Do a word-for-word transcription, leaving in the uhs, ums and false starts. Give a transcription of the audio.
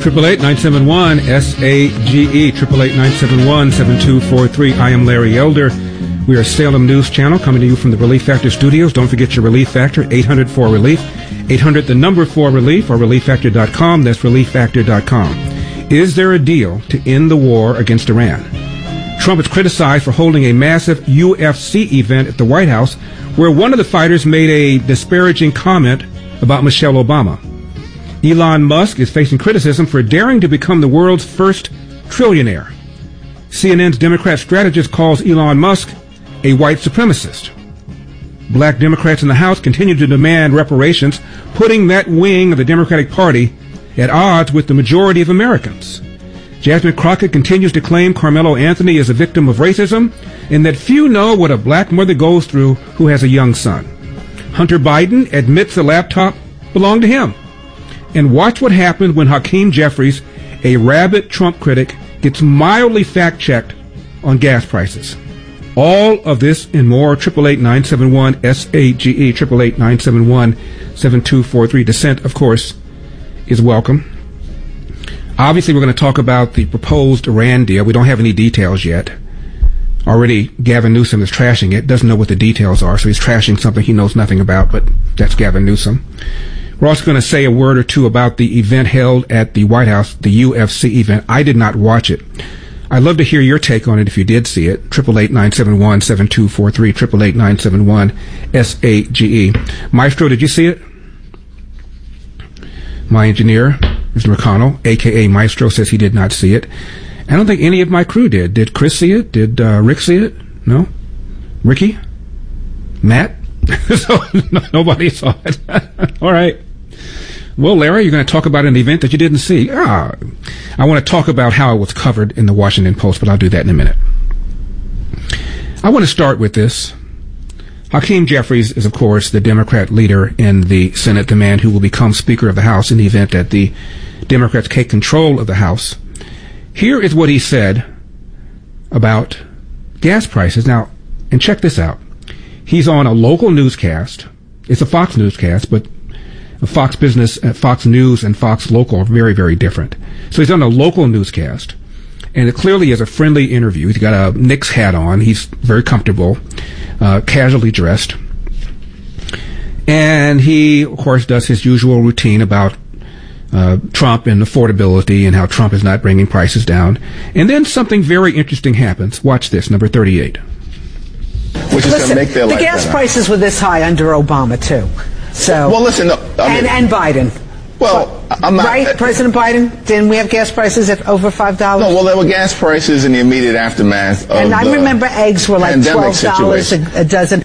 eight eight eight, nine seven one, S A G E, eight eight eight, nine seven one, seven two four three. I am Larry Elder. We are Salem News Channel coming to you from the Relief Factor studios. Don't forget your Relief Factor, eight hundred four relief, eight hundred the number four relief, or relief factor dot com. That's relief factor dot com. Is there a deal to end the war against Iran? Trump is criticized for holding a massive U F C event at the White House where one of the fighters made a disparaging comment about Michelle Obama. Elon Musk is facing criticism for daring to become the world's first trillionaire. C N N's Democrat strategist calls Elon Musk a white supremacist. Black Democrats in the House continue to demand reparations, putting that wing of the Democratic Party at odds with the majority of Americans. Jasmine Crockett continues to claim Carmelo Anthony is a victim of racism and that few know what a black mother goes through who has a young son. Hunter Biden admits the laptop belonged to him. And watch what happens when Hakeem Jeffries, a rabid Trump critic, gets mildly fact-checked on gas prices. All of this and more, eight eight eight, nine seven one, S A G E, eight eight eight, nine seven one, seven two four three. Dissent, of course, is welcome. Obviously, we're going to talk about the proposed Iran deal. We don't have any details yet. Already, Gavin Newsom is trashing it, doesn't know what the details are, so he's trashing something he knows nothing about, but that's Gavin Newsom. We're also going to say a word or two about the event held at the White House, the U F C event. I did not watch it. I'd love to hear your take on it if you did see it. eight eight eight, nine seven one, seven two four three, eight eight eight, nine seven one, S A G E. Maestro, did you see it? My engineer, Mister McConnell, a k a. Maestro, says he did not see it. I don't think any of my crew did. Did Chris see it? Did uh, Rick see it? No? Ricky? Matt? So, no, nobody saw it. All right. Well, Larry, you're going to talk about an event that you didn't see. Ah, I want to talk about how it was covered in the Washington Post, but I'll do that in a minute. I want to start with this. Hakeem Jeffries is, of course, the Democrat leader in the Senate, the man who will become Speaker of the House in the event that the Democrats take control of the House. Here is what he said about gas prices. Now, and check this out. He's on a local newscast. It's a Fox newscast, but Fox Business, uh, Fox News, and Fox Local are very, very different. So he's on a local newscast, and it clearly is a friendly interview. He's got a Knicks hat on. He's very comfortable, uh, casually dressed. And he, of course, does his usual routine about uh, Trump and affordability and how Trump is not bringing prices down. And then something very interesting happens. Watch this, number thirty-eight. Which is going to make their life the gas better. prices were this high under Obama, too. So, well, listen, no, I and, mean, and Biden. Well, I'm not, right, uh, President Biden? Didn't we have gas prices at over five dollars? No, well, there were gas prices in the immediate aftermath of and I the remember eggs were like twelve dollars a, a dozen.